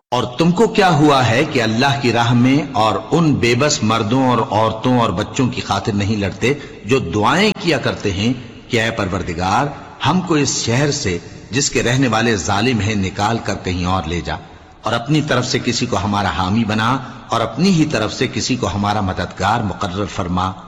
और तुमको क्या हुआ है कि अल्लाह की राह में और उन बेबस मर्दों और औरतों और बच्चों की खातिर नहीं लड़ते जो दुआएं किया करते हैं कि ऐ परवरदिगार, हमको इस शहर से जिसके रहने वाले जालिम हैं निकाल कर कहीं और ले जा, और अपनी तरफ से किसी को हमारा हामी बना और अपनी ही तरफ से किसी को हमारा मददगार मुकर्रर फरमा।